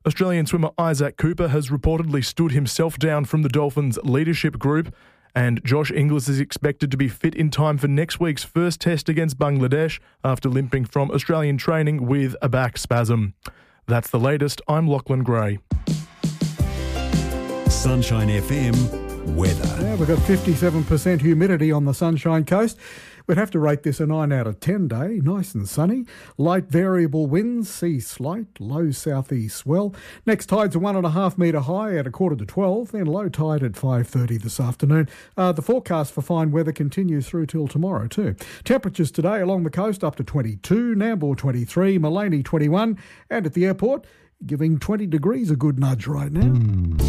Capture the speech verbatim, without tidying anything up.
Australian swimmer Isaac Cooper has reportedly stood himself down from the Dolphins' leadership group, and Josh Inglis is expected to be fit in time for next week's first test against Bangladesh after limping from Australian training with a back spasm. That's the latest. I'm Lachlan Gray. Sunshine F M weather. Yeah, we've got fifty-seven percent humidity on the Sunshine Coast. We'd have to rate this a nine out of ten day. Nice and sunny. Light variable winds, sea slight, low southeast swell. Next tide's a one and a half metre high at a quarter to twelve, then low tide at five thirty this afternoon. Uh, the forecast for fine weather continues through till tomorrow too. Temperatures today along the coast up to twenty-two, Nambour twenty-three, Maleny twenty-one, and at the airport giving twenty degrees a good nudge right now. Mm.